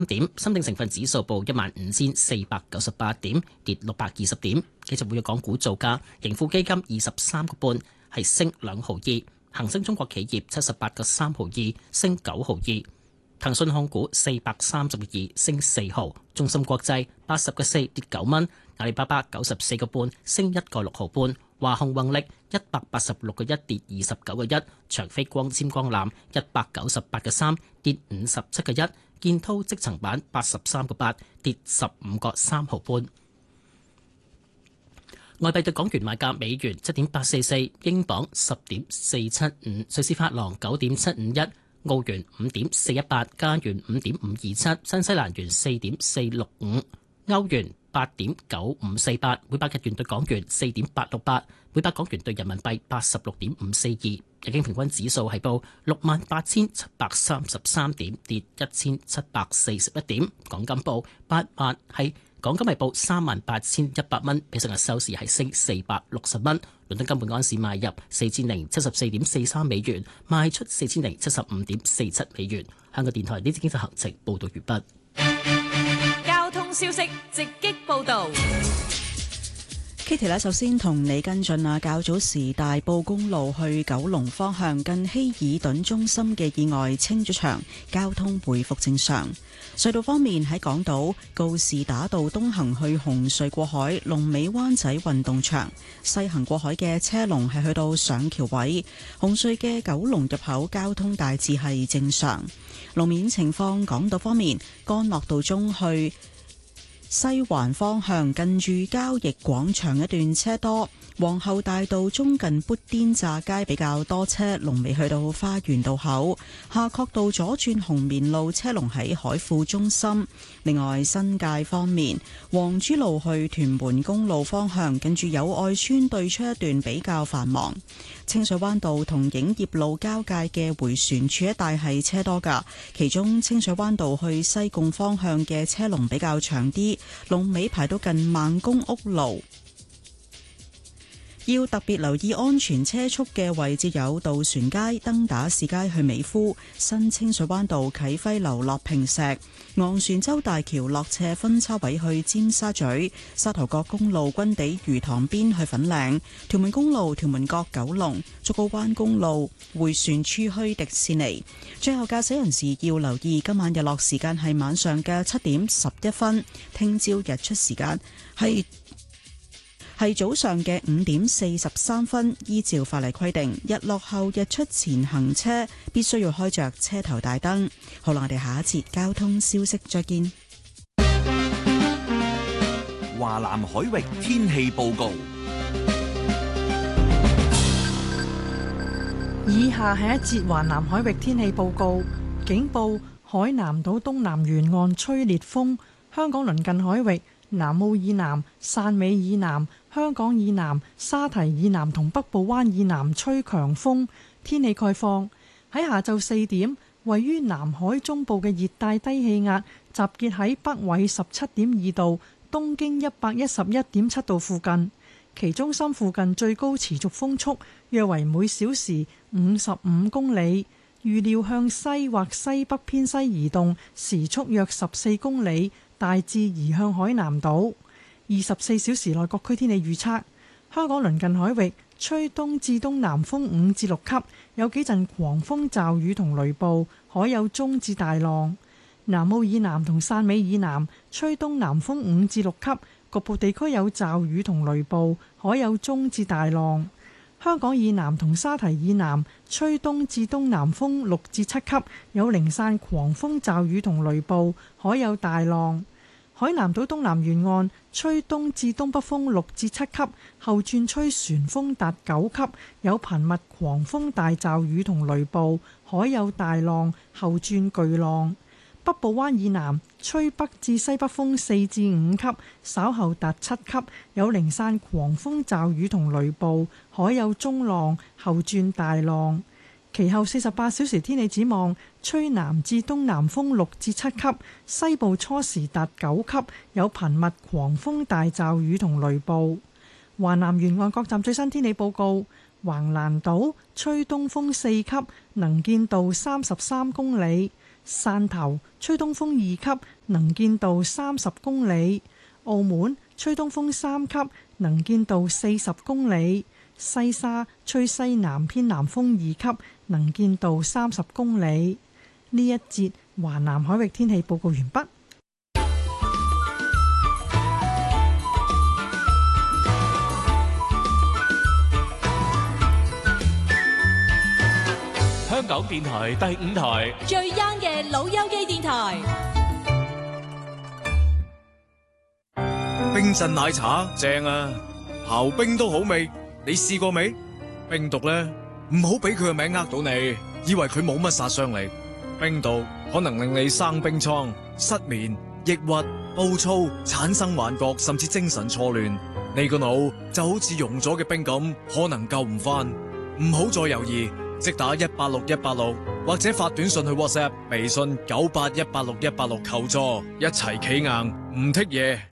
點，深證成分指數報15,498點，跌620點。繼續每日港股造價，盈富基金23個半，係升2毫2；恒生中國企業78個3毫2，升9毫2；騰訊控股430個2，升4毫；中芯國際80個4，跌9蚊；阿里巴巴94個半，升1個6毫半；華虹宏力186個1，跌29個1；長飛光纖光纜198個3，跌57個1；建滔積層板83個8，跌15個3毫半。外幣對港元買價：美元7.844，英鎊10.475，瑞士法郎9.751，澳元5.418，加元5.527，新西蘭元4.465，歐元8.9548，每百日元對港元4.868，每百港元對人民幣86.542。日經平均指數係報68,733點，跌1,741點。港金報港金係報38,100蚊，比上日收市係升460蚊。倫敦金每盎司買入4,074.43美元，賣出4,075.47美元。香港電台呢次經濟行情報道完畢。 交通消息直擊報道。 Kitty 呢，首先同你跟進啊，較早時大埔公路去九龍方向近希爾頓中心嘅意外清咗場，交通回復正常。隧道方面，喺港島告士打道東行去紅隧過海，龍尾灣仔運動場；西行過海嘅車龍係去到上橋位。紅隧嘅九龍入口交通大致係正常。路面情況，港島方面，干諾道中去西環方向近住交易廣場一段車多，皇后大道中近砵甸乍街比較多車，龍尾去到花園道口。夏慤道左轉紅棉路車龍喺海富中心。另外新界方面，黃珠路去屯門公路方向近住友愛邨對出一段比較繁忙。清水灣道同影業路交界嘅迴旋處一帶係車多㗎，其中清水灣道去西貢方向嘅車龍比較長啲，龍尾排到近孟公屋路。要特別留意安全車速嘅位置有渡船街、登打士街去美孚、新清水灣道啟輝樓落坪石、昂船洲大橋落斜分叉位去尖沙咀、沙頭角公路軍地魚塘邊去粉嶺、屯門公路屯門角九龍、竹篙灣公路迴旋處去迪士尼。最後駕駛人士要留意今晚日落時間係晚上嘅7點11分，聽朝日出時間係早上嘅5點43分。依照法例規定，日落後日出前行車必須要開着車頭大燈。好啦，我哋下一節交通消息再見。 華南海域天氣報告。 以下係一節華南海域天氣報告。警報：海南島東南沿岸吹烈風，香港鄰近海域南澳以南、汕尾以南、香港以南、沙堤以南同北部灣以南吹強風。天氣概況：喺下晝4點，位於南海中部嘅熱帶低氣壓集結喺北緯17.2度、東經111.7度附近，其中心附近最高持續風速約為每小時55公里，預料向西或西北偏西移動，時速約14公里，大致移向海南島。24小時內各區天氣預測：香港鄰近海域吹東至東南風5至6級，有幾陣狂風驟雨同雷暴，海有中至大浪。南澳以南同汕尾以南吹東南風5至6級，局部地區有驟雨同雷暴，海有中至大浪。香港以南同沙堤以南吹東至東南風6至7級，有零散狂風驟雨同雷暴，海有大浪。海南島東南沿岸吹東至東北風6至7級，後轉吹旋風達9級，有頻密狂風大驟雨同雷暴，海有大浪，後轉巨浪。北部灣以南吹北至西北風4至5級，稍後達7級，有零散狂風驟雨同雷暴，海有中浪，後轉大浪。其後48小時天氣展望，吹南至東南風6至7級，西部初時達9級，有頻密狂風大驟雨同雷暴。華南沿岸各站最新天氣報告：橫瀾島吹東風4級，能見度33公里； 汕頭吹東風2級，能見度30公里；澳門吹東風3級，能見度40公里；西沙吹西南偏南風2級，能見度30公里。呢一節華南海域天氣報告完畢。 香港電台第5台最 young 嘅老友記電台， 冰鎮奶茶正啊，刨冰都好味，你試過未？冰毒呢，唔好俾佢個名呃到你，以為佢冇乜殺傷力。冰毒可能令你生冰瘡、失眠、抑鬱、暴躁、產生幻覺，甚至精神錯亂。你個腦就好似溶咗嘅冰咁，可能救唔返。唔好再猶豫，即打186186，或者發短信去 WhatsApp、微信9818616求助，一齊企硬唔剔嘢。